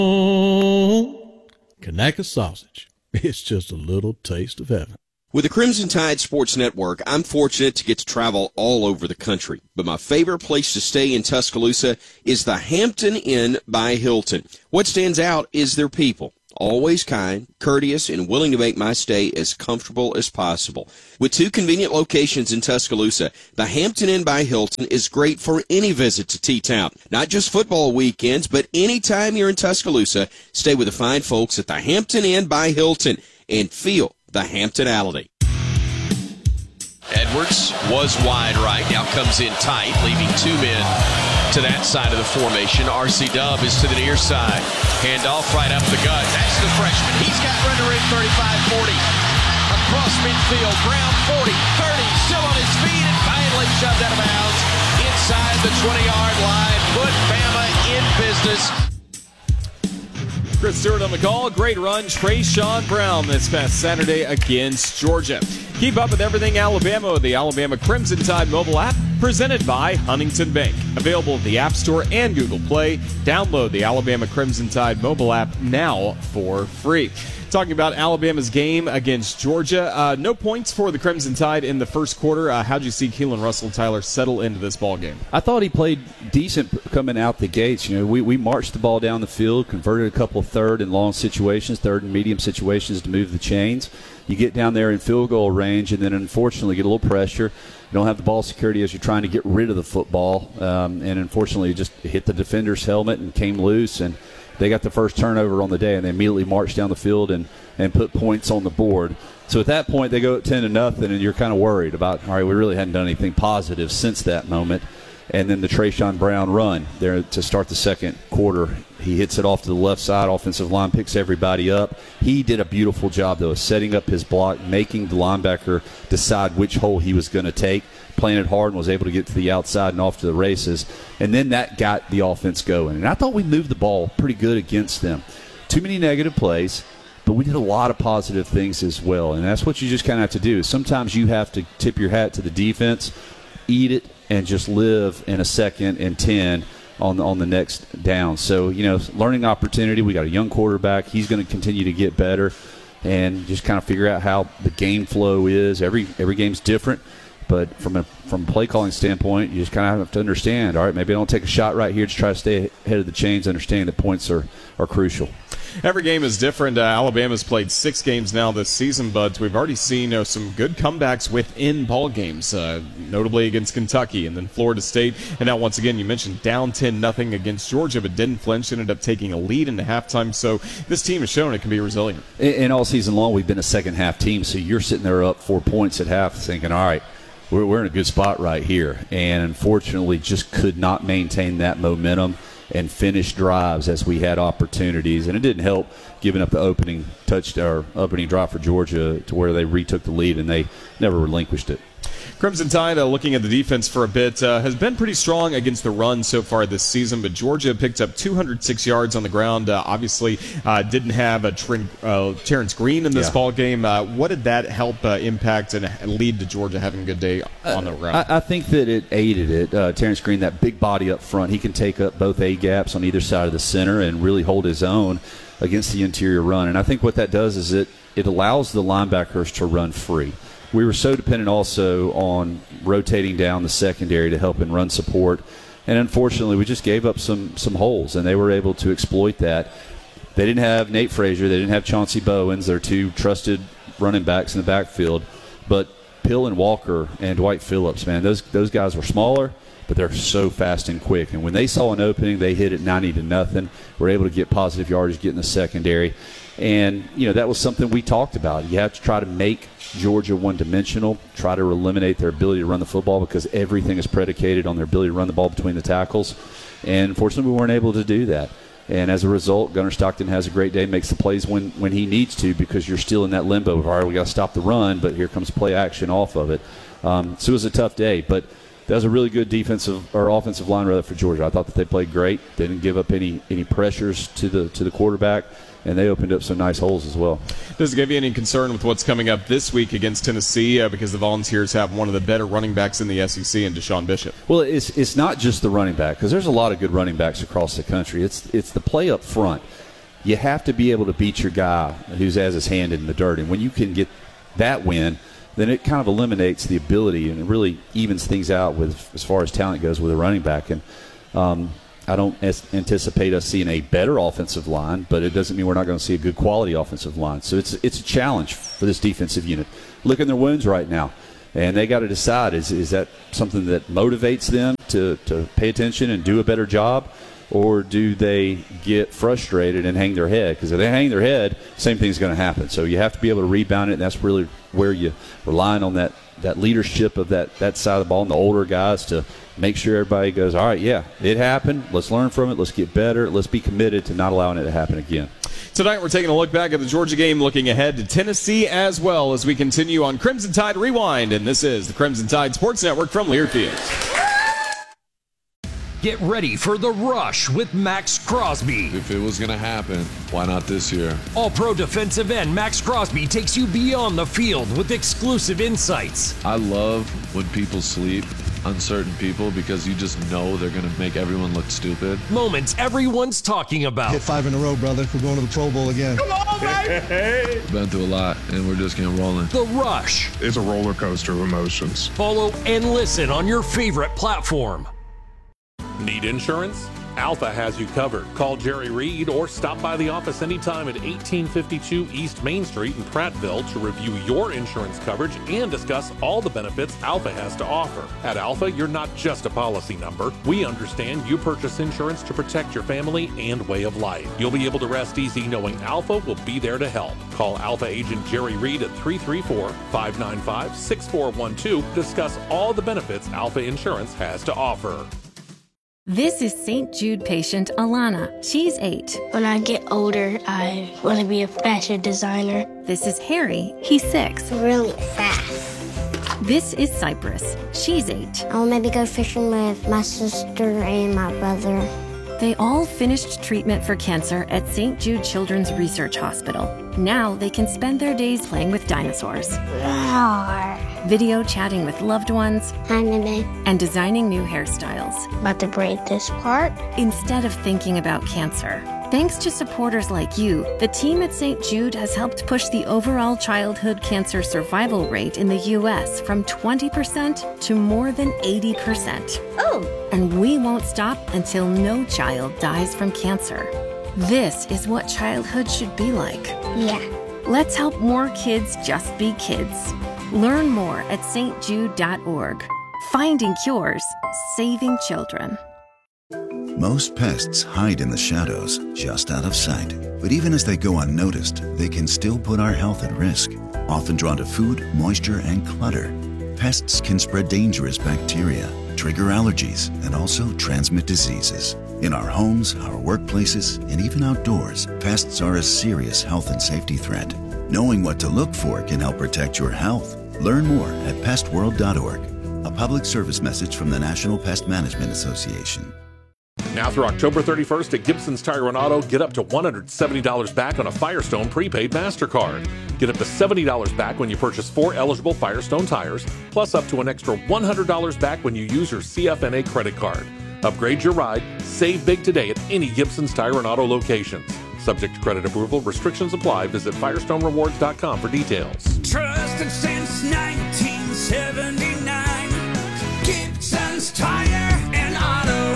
Kanaka sausage. It's just a little taste of heaven. With the Crimson Tide Sports Network, I'm fortunate to get to travel all over the country. But my favorite place to stay in Tuscaloosa is the Hampton Inn by Hilton. What stands out is their people. Always kind, courteous, and willing to make my stay as comfortable as possible. With 2 convenient locations in Tuscaloosa, the Hampton Inn by Hilton is great for any visit to T-Town. Not just football weekends, but anytime you're in Tuscaloosa, stay with the fine folks at the Hampton Inn by Hilton and feel the Hamptonality. Edwards was wide right, now comes in tight, leaving 2 men to that side of the formation. R.C. Dub is to the near side. Handoff right up the gut. That's the freshman. He's got run to ring 35-40. Across midfield, Brown 40, 30, still on his feet, and finally shoved out of bounds inside the 20-yard line. Put Bama in business. Chris Stewart on the call. Great run. Trayshawn Brown this past Saturday against Georgia. Keep up with everything Alabama with the Alabama Crimson Tide mobile app, presented by Huntington Bank. Available at the App Store and Google Play. Download the Alabama Crimson Tide mobile app now for free. Talking about Alabama's game against Georgia. No points for the Crimson Tide in the first quarter. How'd you see Keelan Russell-Tyler settle into this ball game? I thought he played decent coming out the gates. You know, we marched the ball down the field, converted a couple of third and long situations, third and medium situations to move the chains. You get down there in field goal range, and then unfortunately get a little pressure. You don't have the ball security as you're trying to get rid of the football, and unfortunately just hit the defender's helmet and came loose, and they got the first turnover on the day, and they immediately marched down the field and put points on the board. So at that point, they go at 10-0, and you're kind of worried about, all right, we really hadn't done anything positive since that moment. And then the Trayshawn Brown run there to start the second quarter. He hits it off to the left side. Offensive line picks everybody up. He did a beautiful job, though, of setting up his block, making the linebacker decide which hole he was going to take, planted hard and was able to get to the outside and off to the races. And then that got the offense going. And I thought we moved the ball pretty good against them. Too many negative plays, but we did a lot of positive things as well. And that's what you just kind of have to do. Sometimes you have to tip your hat to the defense, eat it, and just live in a 2nd and 10 on the next down. So, you know, learning opportunity. We got a young quarterback. He's going to continue to get better and just kind of figure out how the game flow is. Every game's different, but from a play calling standpoint, you just kind of have to understand, all right, maybe I don't take a shot right here to try to stay ahead of the chains, understanding that points are crucial. Every game is different. Alabama's played 6 games now this season, but we've already seen some good comebacks within ball games, notably against Kentucky and then Florida State. And now, once again, you mentioned down 10-0 against Georgia, but didn't flinch, ended up taking a lead into halftime. So this team has shown it can be resilient. And all season long, we've been a second-half team, so you're sitting there up 4 points at half thinking, all right, we're in a good spot right here. And unfortunately, just could not maintain that momentum and finish drives as we had opportunities. And it didn't help giving up the opening drive for Georgia to where they retook the lead, and they never relinquished it. Crimson Tide, looking at the defense for a bit, has been pretty strong against the run so far this season, but Georgia picked up 206 yards on the ground. Obviously, didn't have Terrence Green in this ball game. What did that help impact and lead to Georgia having a good day on the ground? I think that it aided it. Terrence Green, that big body up front, he can take up both A-gaps on either side of the center and really hold his own against the interior run. And I think what that does is it allows the linebackers to run free. We were so dependent also on rotating down the secondary to help in run support. And unfortunately, we just gave up some holes, and they were able to exploit that. They didn't have Nate Frazier. They didn't have Chauncey Bowens. They're 2 trusted running backs in the backfield. But Pill and Walker and Dwight Phillips, man, those guys were smaller, but they're so fast and quick. And when they saw an opening, they hit it 90-0. Were able to get positive yardage, get in the secondary. And, you know, that was something we talked about. You have to try to make Georgia one-dimensional, try to eliminate their ability to run the football because everything is predicated on their ability to run the ball between the tackles. And unfortunately, we weren't able to do that. And as a result, Gunnar Stockton has a great day, makes the plays when he needs to because you're still in that limbo of, all right, we got to stop the run, but here comes play action off of it. So it was a tough day, but that was a really good offensive line rather for Georgia. I thought that they played great. They didn't give up any pressures to the quarterback, and they opened up some nice holes as well. Does it give you any concern with what's coming up this week against Tennessee because the Volunteers have one of the better running backs in the SEC in Deshaun Bishop? Well, it's not just the running back because there's a lot of good running backs across the country. It's the play up front. you have to be able to beat your guy who has his hand in the dirt. And when you can get that win, then it kind of eliminates the ability and it really evens things out with as far as talent goes with a running back. And I don't anticipate us seeing a better offensive line, but it doesn't mean we're not going to see a good quality offensive line. So it's a challenge for this defensive unit. Look at their wounds right now, and they got to decide, is that something that motivates them to pay attention and do a better job, or do they get frustrated and hang their head? Because if they hang their head, same thing's going to happen. So you have to be able to rebound it, and that's really where you relying on that leadership of that side of the ball and the older guys to make sure everybody goes, all right, yeah, it happened. Let's learn from it. Let's get better. Let's be committed to not allowing it to happen again. Tonight we're taking a look back at the Georgia game, looking ahead to Tennessee as well as we continue on Crimson Tide Rewind. And this is the Crimson Tide Sports Network from Learfield. Get ready for The Rush with Max Crosby. If it was going to happen, why not this year? All-pro defensive end Max Crosby takes you beyond the field with exclusive insights. I love when people sleep, uncertain people, because you just know they're going to make everyone look stupid. Moments everyone's talking about. Hit 5 in a row, brother. We're going to the Pro Bowl again. Come on, baby! Been through a lot, and we're just getting rolling. The Rush. It's a roller coaster of emotions. Follow and listen on your favorite platform. Need insurance? Alpha has you covered. Call Jerry Reed or stop by the office anytime at 1852 East Main Street in Prattville to review your insurance coverage and discuss all the benefits Alpha has to offer. At Alpha, you're not just a policy number. We understand you purchase insurance to protect your family and way of life. You'll be able to rest easy knowing Alpha will be there to help. Call Alpha agent Jerry Reed at 334-595-6412 to discuss all the benefits Alpha Insurance has to offer. This is St. Jude patient Alana. She's 8. When I get older, I want to be a fashion designer. This is Harry. He's 6. Really fast. This is Cypress. She's 8. I'll maybe go fishing with my sister and my brother. They all finished treatment for cancer at St. Jude Children's Research Hospital. Now they can spend their days playing with dinosaurs. Roar. Video chatting with loved ones. Hi, Mimi. And designing new hairstyles. About to braid this part. Instead of thinking about cancer. Thanks to supporters like you, the team at St. Jude has helped push the overall childhood cancer survival rate in the U.S. from 20% to more than 80%. Oh! And we won't stop until no child dies from cancer. This is what childhood should be like. Yeah. Let's help more kids just be kids. Learn more at stjude.org. Finding cures, saving children. Most pests hide in the shadows, just out of sight. But even as they go unnoticed, they can still put our health at risk. Often drawn to food, moisture, and clutter, pests can spread dangerous bacteria, trigger allergies, and also transmit diseases. In our homes, our workplaces, and even outdoors, pests are a serious health and safety threat. Knowing what to look for can help protect your health. Learn more at pestworld.org. A public service message from the National Pest Management Association. Now through October 31st at Gibson's Tire and Auto, get up to $170 back on a Firestone prepaid MasterCard. Get up to $70 back when you purchase 4 eligible Firestone tires, plus up to an extra $100 back when you use your CFNA credit card. Upgrade your ride, save big today at any Gibson's Tire and Auto locations. Subject to credit approval, restrictions apply. Visit FirestoneRewards.com for details. Trusted since 1979, Gibson's Tire and Auto.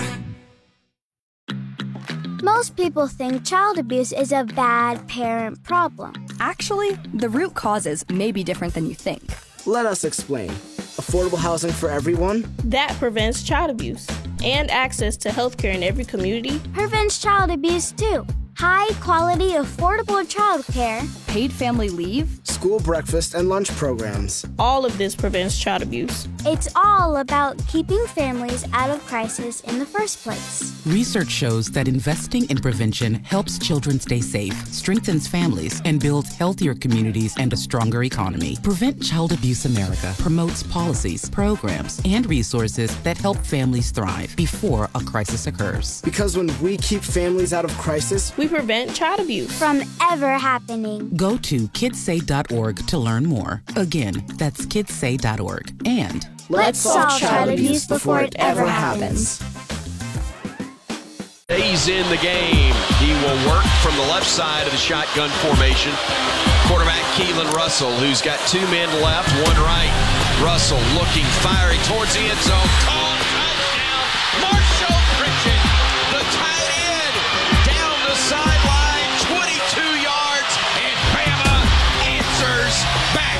Most people think child abuse is a bad parent problem. Actually, the root causes may be different than you think. Let us explain. Affordable housing for everyone? That prevents child abuse. And access to healthcare in every community. Prevents child abuse too. High quality, affordable childcare. Paid family leave. School breakfast and lunch programs. All of this prevents child abuse. It's all about keeping families out of crisis in the first place. Research shows that investing in prevention helps children stay safe, strengthens families, and builds healthier communities and a stronger economy. Prevent Child Abuse America promotes policies, programs, and resources that help families thrive before a crisis occurs. Because when we keep families out of crisis, we prevent child abuse from ever happening. Go to kidssay.org to learn more. Again, that's kidssay.org. And let's solve child abuse before it ever happens. Stays in the game. He will work from the left side of the shotgun formation. Quarterback Keelan Russell, who's got 2 men left, 1 right. Russell looking, firing towards the end zone. Called touchdown. Marshall Pritchett, the tight end, down the sideline, 22 yards, and Bama answers back.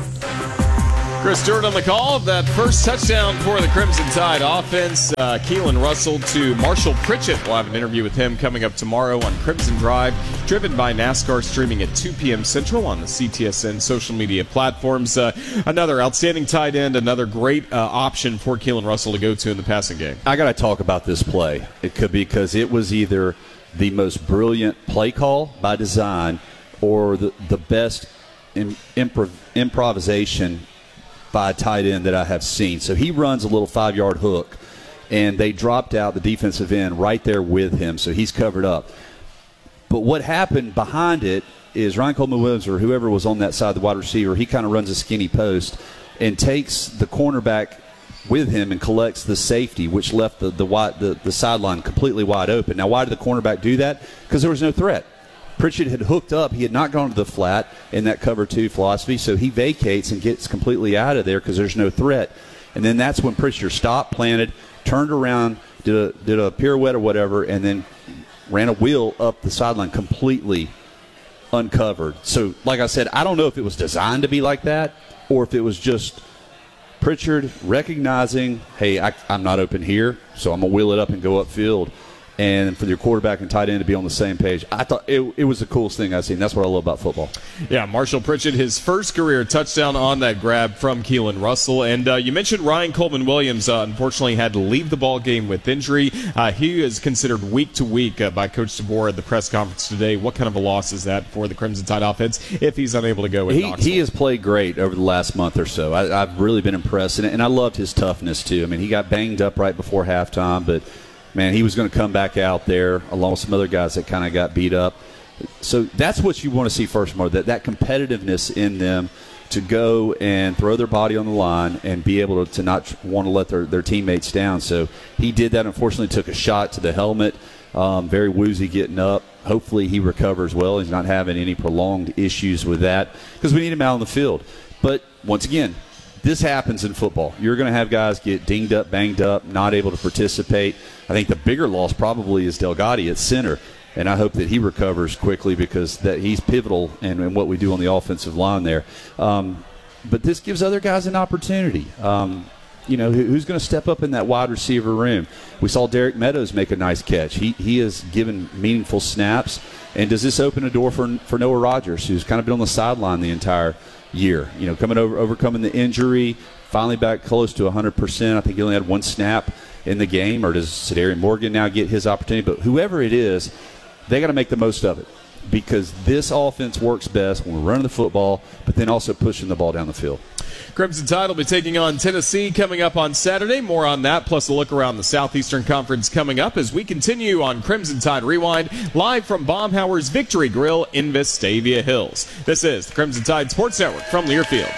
Chris Stewart on the call. That first touchdown for the Crimson Tide offense. Keelan Russell to Marshall Pritchett. We'll have an interview with him coming up tomorrow on Crimson Drive, driven by NASCAR, streaming at 2 p.m. Central on the CTSN social media platforms. Another outstanding tight end, another great option for Keelan Russell to go to in the passing game. I got to talk about this play. It could be because it was either the most brilliant play call by design or the best improvisation by a tight end that I have seen. So he runs a little 5-yard hook, and they dropped out the defensive end right there with him, so he's covered up. But what happened behind it is Ryan Coleman-Williams, or whoever was on that side of the wide receiver, he kind of runs a skinny post and takes the cornerback with him and collects the safety, which left the sideline completely wide open. Now, why did the cornerback do that? Because there was no threat. Pritchett had hooked up. He had not gone to the flat in that cover 2 philosophy, so he vacates and gets completely out of there because there's no threat. And then that's when Pritchett stopped, planted, turned around, did a pirouette or whatever, and then ran a wheel up the sideline completely uncovered. So, like I said, I don't know if it was designed to be like that or if it was just Pritchard recognizing, hey, I'm not open here, so I'm going to wheel it up and go upfield. And for your quarterback and tight end to be on the same page, I thought it was the coolest thing I've seen. That's what I love about football. Yeah, Marshall Pritchett, his first career touchdown on that grab from Keelan Russell. And you mentioned Ryan Coleman-Williams, unfortunately, had to leave the ball game with injury. He is considered week to week by Coach DeBoer at the press conference today. What kind of a loss is that for the Crimson Tide offense if he's unable to go with Knoxville? He has played great over the last month or so. I've really been impressed, and I loved his toughness, too. I mean, he got banged up right before halftime, but man, he was going to come back out there along with some other guys that kind of got beat up. So that's what you want to see first more, that competitiveness in them to go and throw their body on the line and be able to not want to let their teammates down. So he did that. Unfortunately, took a shot to the helmet, very woozy getting up. Hopefully he recovers well. He's not having any prolonged issues with that because we need him out on the field. But once again, this happens in football. You're going to have guys get dinged up, banged up, not able to participate. I think the bigger loss probably is Delgatti at center, and I hope that he recovers quickly because he's pivotal in what we do on the offensive line there. But this gives other guys an opportunity. Who's going to step up in that wide receiver room? We saw Derek Meadows make a nice catch. He has given meaningful snaps. And does this open a door for Noah Rogers, who's kind of been on the sideline the entire year? Overcoming the injury, finally back close to 100%. I think he only had 1 snap in the game. Or does Sadarian Morgan now get his opportunity? But whoever it is, they got to make the most of it because this offense works best when we're running the football, but then also pushing the ball down the field. Crimson Tide will be taking on Tennessee coming up on Saturday. More on that, plus a look around the Southeastern Conference coming up as we continue on Crimson Tide Rewind, live from Baumhauer's Victory Grill in Vestavia Hills. This is the Crimson Tide Sports Network from Learfield.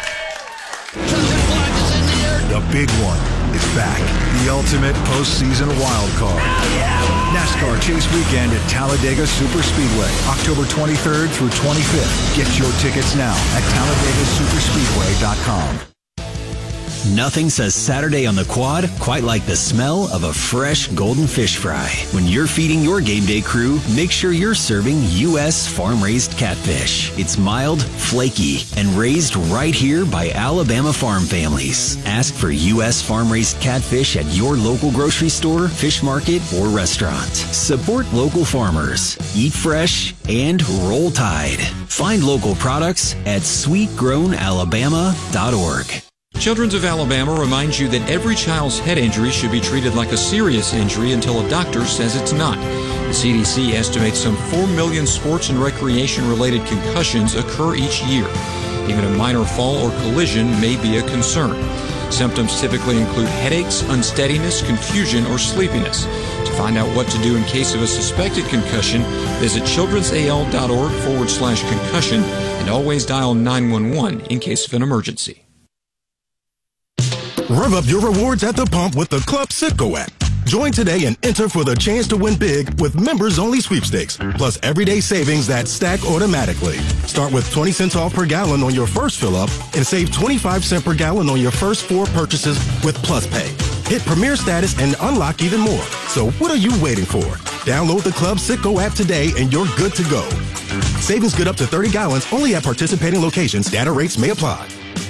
The big one is back. The ultimate postseason wild card. NASCAR Chase Weekend at Talladega Superspeedway, October 23rd through 25th. Get your tickets now at TalladegaSuperspeedway.com. Nothing says Saturday on the quad quite like the smell of a fresh golden fish fry. When you're feeding your game day crew, make sure you're serving U.S. farm-raised catfish. It's mild, flaky, and raised right here by Alabama farm families. Ask for U.S. farm-raised catfish at your local grocery store, fish market, or restaurant. Support local farmers. Eat fresh and roll Tide. Find local products at sweetgrownalabama.org. Children's of Alabama reminds you that every child's head injury should be treated like a serious injury until a doctor says it's not. The CDC estimates some 4 million sports and recreation-related concussions occur each year. Even a minor fall or collision may be a concern. Symptoms typically include headaches, unsteadiness, confusion, or sleepiness. To find out what to do in case of a suspected concussion, visit childrensal.org/concussion and always dial 911 in case of an emergency. Rev up your rewards at the pump with the Club Citgo app. Join today and enter for the chance to win big with members-only sweepstakes, plus everyday savings that stack automatically. Start with 20 cents off per gallon on your first fill-up and save 25 cents per gallon on your first 4 purchases with Plus Pay. Hit Premier status and unlock even more. So what are you waiting for? Download the Club Citgo app today and you're good to go. Savings good up to 30 gallons only at participating locations. Data rates may apply.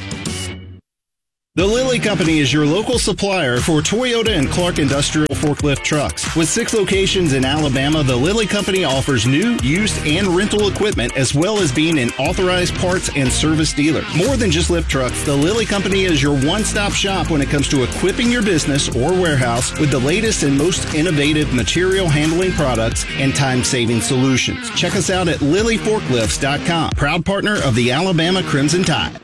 The Lilly Company is your local supplier for Toyota and Clark Industrial forklift trucks. With 6 locations in Alabama, the Lilly Company offers new, used, and rental equipment, as well as being an authorized parts and service dealer. More than just lift trucks, the Lilly Company is your one-stop shop when it comes to equipping your business or warehouse with the latest and most innovative material handling products and time-saving solutions. Check us out at LillyForklifts.com, proud partner of the Alabama Crimson Tide.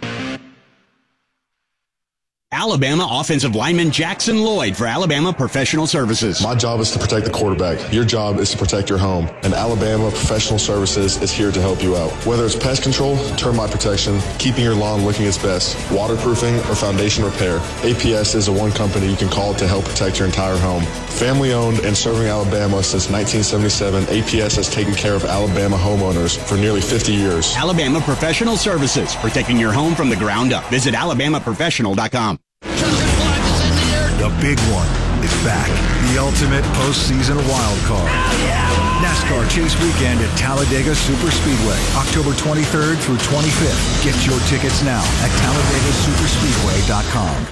Alabama offensive lineman Jackson Lloyd for Alabama Professional Services. My job is to protect the quarterback. Your job is to protect your home. And Alabama Professional Services is here to help you out. Whether it's pest control, termite protection, keeping your lawn looking its best, waterproofing, or foundation repair, APS is the one company you can call to help protect your entire home. Family owned and serving Alabama since 1977, APS has taken care of Alabama homeowners for nearly 50 years. Alabama Professional Services, protecting your home from the ground up. Visit alabamaprofessional.com. The big one is back. The ultimate postseason wild card. NASCAR Chase Weekend at Talladega Superspeedway, October 23rd through 25th. Get your tickets now at TalladegaSuperspeedway.com.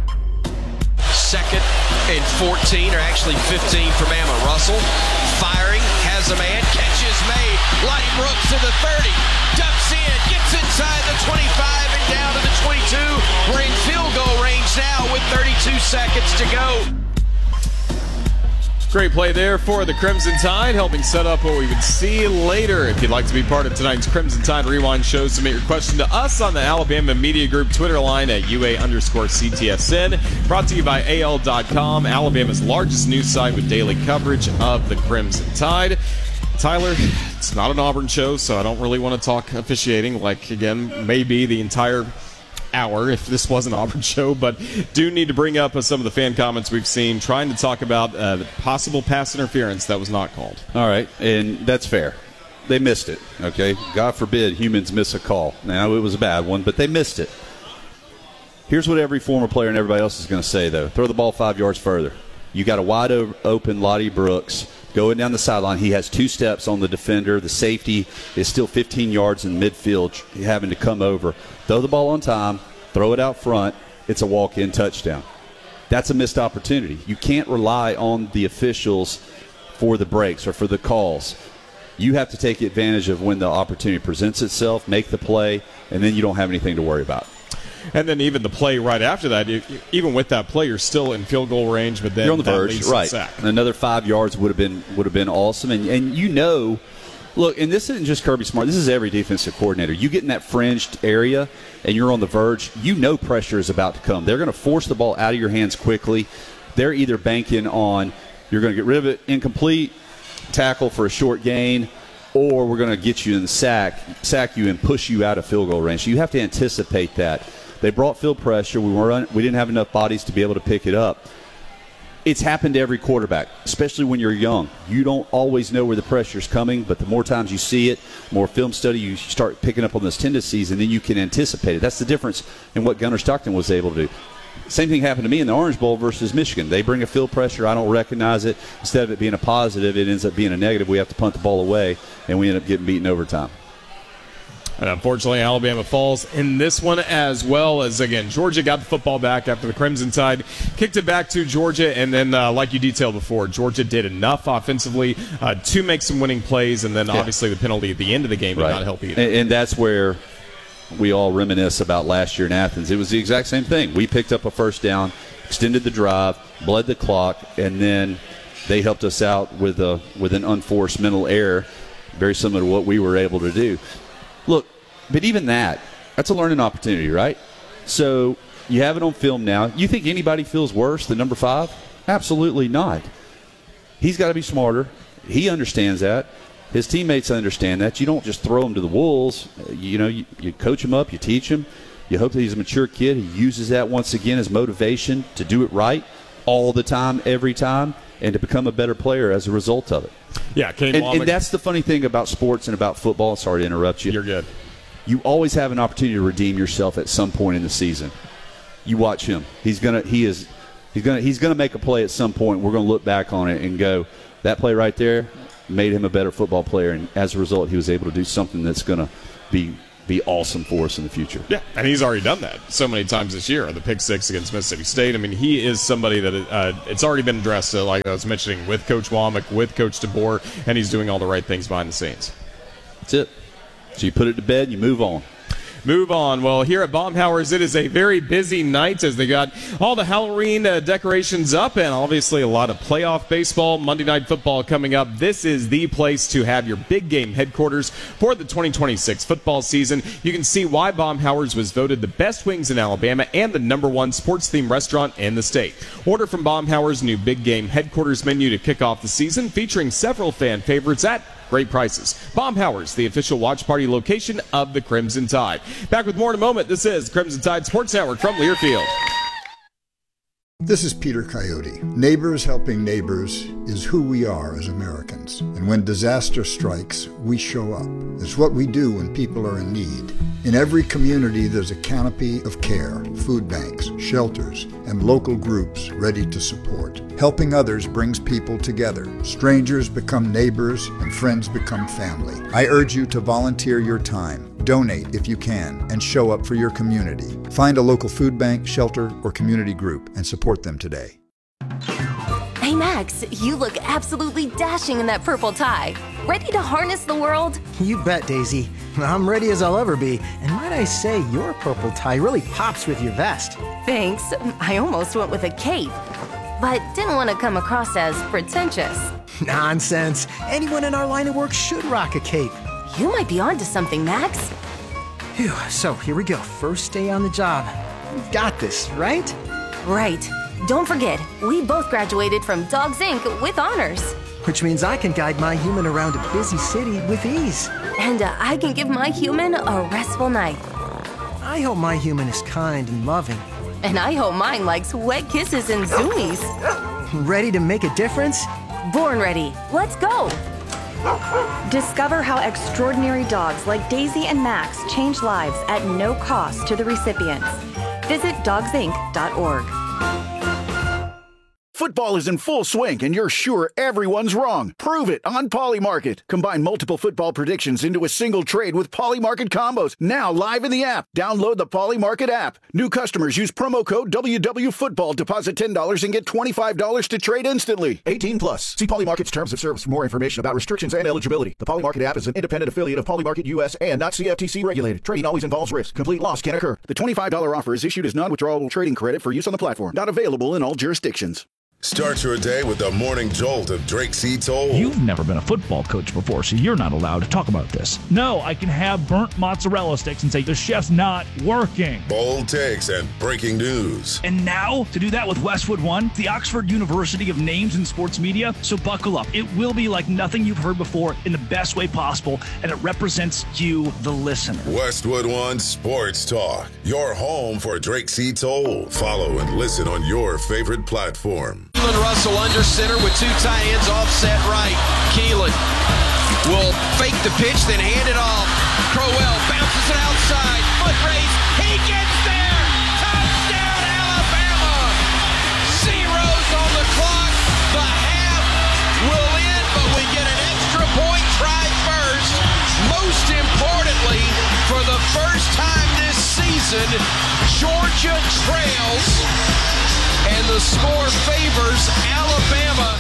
2nd and 14, or actually 15 for Bama. Russell firing, has a man, catches made. Lonnie Brooks to the 30, ducks in, gets inside the 25 and down to the 22. We're in field goal range now with 32 seconds to go. Great play there for the Crimson Tide, helping set up what we would see later. If you'd like to be part of tonight's Crimson Tide Rewind show, submit your question to us on the Alabama Media Group Twitter line at UA_CTSN. Brought to you by AL.com, Alabama's largest news site with daily coverage of the Crimson Tide. Tyler, it's not an Auburn show, so I don't really want to talk officiating like, again, maybe the entire hour if this was an Auburn show, but do need to bring up some of the fan comments we've seen trying to talk about the possible pass interference that was not called. All right, and that's fair. They missed it, okay? God forbid humans miss a call. Now, it was a bad one, but they missed it. Here's what every former player and everybody else is going to say, though. Throw the ball 5 yards further. You got a wide open Lottie Brooks going down the sideline. He has 2 steps on the defender. The safety is still 15 yards in midfield, having to come over. Throw the ball on time, throw it out front. It's a walk-in touchdown. That's a missed opportunity. You can't rely on the officials for the breaks or for the calls. You have to take advantage of when the opportunity presents itself, make the play, and then you don't have anything to worry about. And then even the play right after that, even with that play, you're still in field goal range, but then you're on the verge, right? Sack. Another 5 yards would have been awesome. And you know, look, and this isn't just Kirby Smart. This is every defensive coordinator. You get in that fringed area and you're on the verge. You know pressure is about to come. They're going to force the ball out of your hands quickly. They're either banking on you're going to get rid of it, incomplete, tackle for a short gain, or we're going to get you in the sack you and push you out of field goal range. So you have to anticipate that. They brought field pressure. We didn't have enough bodies to be able to pick it up. It's happened to every quarterback, especially when you're young. You don't always know where the pressure's coming, but the more times you see it, more film study, you start picking up on those tendencies, and then you can anticipate it. That's the difference in what Gunnar Stockton was able to do. Same thing happened to me in the Orange Bowl versus Michigan. They bring a field pressure. I don't recognize it. Instead of it being a positive, it ends up being a negative. We have to punt the ball away, and we end up getting beaten overtime. And unfortunately, Alabama falls in this one as well as, again, Georgia got the football back after the Crimson Tide kicked it back to Georgia. And then, like you detailed before, Georgia did enough offensively to make some winning plays. And then, obviously, the penalty at the end of the game did not help either. And that's where we all reminisce about last year in Athens. It was the exact same thing. We picked up a first down, extended the drive, bled the clock, and then they helped us out with an unforced mental error, very similar to what we were able to do. Look, but even that's a learning opportunity, right? So you have it on film now. You think anybody feels worse than number 5? Absolutely not. He's got to be smarter. He understands that. His teammates understand that. You don't just throw him to the wolves. You coach him up, you teach him. You hope that he's a mature kid. He uses that once again as motivation to do it right. all the time, every time, and to become a better player as a result of it. Yeah, and that's the funny thing about sports and about football. Sorry to interrupt you. You're good. You always have an opportunity to redeem yourself at some point in the season. You watch him. He's gonna make a play at some point. We're gonna look back on it and go, that play right there made him a better football player, and as a result, he was able to do something that's gonna be awesome for us in the future. Yeah, and he's already done that so many times this year. The pick six against Mississippi State. I mean, he is somebody that it's already been addressed, like I was mentioning, with Coach Womack, with Coach DeBoer, and he's doing all the right things behind the scenes. That's it. So you put it to bed and you move on. Move on. Well, here at Baumhauer's, it is a very busy night as they got all the Halloween decorations up and obviously a lot of playoff baseball, Monday Night Football coming up. This is the place to have your big game headquarters for the 2026 football season. You can see why Baumhauer's was voted the best wings in Alabama and the #1 sports-themed restaurant in the state. Order from Baumhauer's new big game headquarters menu to kick off the season, featuring several fan favorites at great prices. Baumhauer's, the official watch party location of the Crimson Tide. Back with more in a moment. This is Crimson Tide Sports Network from Learfield. This is Peter Coyote. Neighbors helping neighbors is who we are as Americans. And when disaster strikes, we show up. It's what we do when people are in need. In every community, there's a canopy of care, food banks, shelters, and local groups ready to support. Helping others brings people together. Strangers become neighbors, and friends become family. I urge you to volunteer your time. Donate if you can, and show up for your community. Find a local food bank, shelter, or community group and support them today. Hey Max, you look absolutely dashing in that purple tie. Ready to harness the world? You bet, Daisy. I'm ready as I'll ever be. And might I say, your purple tie really pops with your vest. Thanks. I almost went with a cape, but didn't want to come across as pretentious. Nonsense. Anyone in our line of work should rock a cape. You might be onto something, Max. Phew, so here we go. First day on the job. We've got this, right? Right. Don't forget, we both graduated from Dogs Inc. with honors. Which means I can guide my human around a busy city with ease. And I can give my human a restful night. I hope my human is kind and loving. And I hope mine likes wet kisses and zoomies. Ready to make a difference? Born ready. Let's go. Discover how extraordinary dogs like Daisy and Max change lives at no cost to the recipients. Visit dogsinc.org. Football is in full swing, and you're sure everyone's wrong. Prove it on Polymarket. Combine multiple football predictions into a single trade with Polymarket combos. Now live in the app. Download the Polymarket app. New customers use promo code WWFootball. Deposit $10 and get $25 to trade instantly. 18 plus. See Polymarket's terms of service for more information about restrictions and eligibility. The Polymarket app is an independent affiliate of Polymarket US and not CFTC regulated. Trading always involves risk. Complete loss can occur. The $25 offer is issued as non-withdrawable trading credit for use on the platform. Not available in all jurisdictions. Start your day with the morning jolt of Drake C. Toll. You've never been a football coach before, so you're not allowed to talk about this. No, I can have burnt mozzarella sticks and say the chef's not working. Bold takes and breaking news. And now, to do that with Westwood One, the Oxford University of names in sports media, so buckle up. It will be like nothing you've heard before in the best way possible, and it represents you, the listener. Westwood One Sports Talk, your home for Drake C. Toll. Follow and listen on your favorite platform. Keelan Russell under center with two tight ends offset right. Keelan will fake the pitch, then hand it off. Crowell bounces it outside. Foot race. He gets there. Touchdown, Alabama. Zeros on the clock. The half will end, but we get an extra point try first. Most importantly, for the first time this season, Georgia trails. And the score favors Alabama.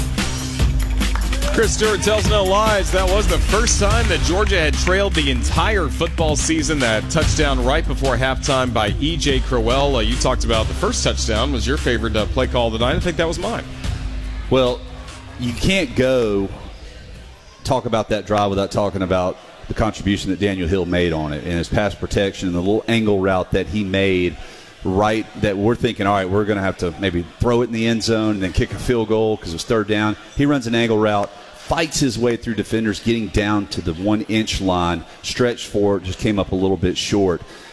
Chris Stewart tells no lies. That was the first time that Georgia had trailed the entire football season. That touchdown right before halftime by E.J. Crowell. You talked about the first touchdown was your favorite play call of the night. I think that was mine. Well, you can't go talk about that drive without talking about the contribution that Daniel Hill made on it and his pass protection and the little angle route that he made. Right, that we're thinking, all right, we're going to have to maybe throw it in the end zone and then kick a field goal because it's third down. He runs an angle route, fights his way through defenders, getting down to the 1 inch line, stretched for it, just came up a little bit short.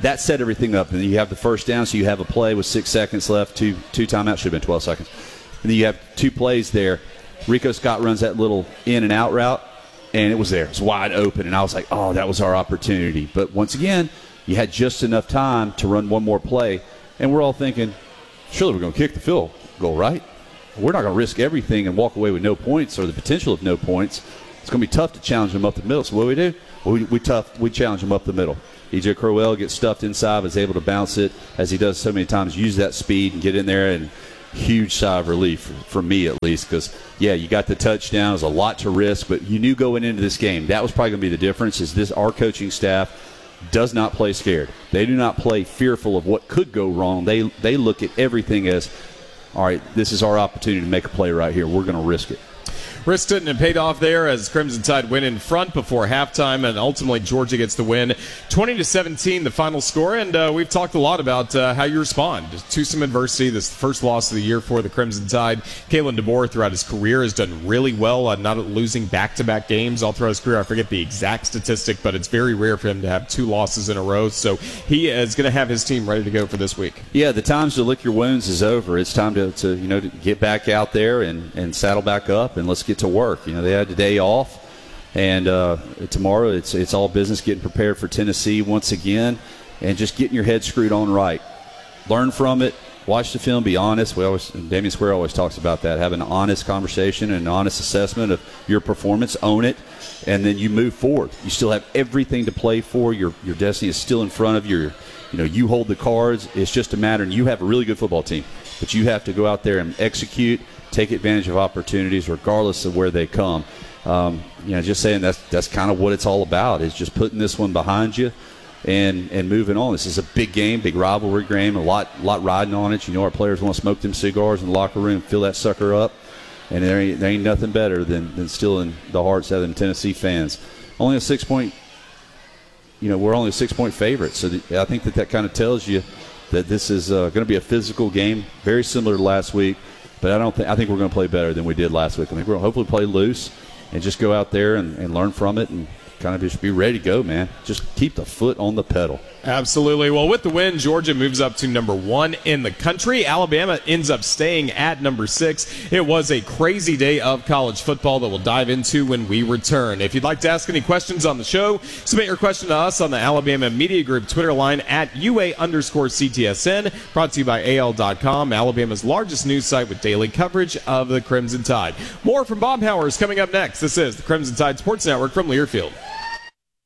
that set everything up. And then you have the first down, so you have a play with 6 seconds left, two timeouts, should have been 12 seconds. And then you have 2 plays there. Rico Scott runs that little in and out route, and it was there. It was wide open, and I was like, oh, that was our opportunity. But once again, you had just enough time to run one more play, and we're all thinking, surely we're going to kick the field goal, right? We're not going to risk everything and walk away with no points or the potential of no points. It's going to be tough to challenge them up the middle. So what do we do? Well, we challenge them up the middle. E.J. Crowell gets stuffed inside, was able to bounce it, as he does so many times, use that speed and get in there, and huge sigh of relief for me at least, because, yeah, you got the touchdown. It was a lot to risk, but you knew going into this game that was probably going to be the difference, is our coaching staff does not play scared. They do not play fearful of what could go wrong. They look at everything as, all right, this is our opportunity to make a play right here. We're going to risk it. Risked it, and it paid off there as Crimson Tide went in front before halftime, and ultimately Georgia gets the win. 20-17, the final score, and we've talked a lot about how you respond to some adversity. This is the first loss of the year for the Crimson Tide. Kalen DeBoer, throughout his career, has done really well, not losing back-to-back games all throughout his career. I forget the exact statistic, but it's very rare for him to have 2 losses in a row, so he is going to have his team ready to go for this week. Yeah, the times to lick your wounds is over. It's time to get back out there and saddle back up, and let's get to work. They had a day off, and tomorrow it's all business, getting prepared for Tennessee once again, and just getting your head screwed on right. Learn from it, watch the film, be honest. Damian Square always talks about that, have an honest conversation and an honest assessment of your performance, own it, and then you move forward. You still have everything to play for. Your destiny is still in front of you. You hold the cards. It's just a matter, and you have a really good football team, but you have to go out there and execute, take advantage of opportunities regardless of where they come. Just saying that's kind of what it's all about, is just putting this one behind you and moving on. This is a big game, big rivalry game, a lot riding on it. Our players want to smoke them cigars in the locker room, fill that sucker up, and there ain't nothing better than stealing the hearts of them Tennessee fans. Only a 6-point, we're only a 6-point favorite, so I think that kind of tells you that this is going to be a physical game, very similar to last week. But I think we're going to play better than we did last week. I think we're going to hopefully play loose and just go out there and learn from it and kind of just be ready to go, man. Just keep the foot on the pedal. Absolutely. Well, with the win, Georgia moves up to number 1 in the country. Alabama ends up staying at number 6. It was a crazy day of college football that we'll dive into when we return. If you'd like to ask any questions on the show, submit your question to us on the Alabama Media Group Twitter line at UA_CTSN, brought to you by AL.com, Alabama's largest news site with daily coverage of the Crimson Tide. More from Bob Howard is coming up next. This is the Crimson Tide Sports Network from Learfield.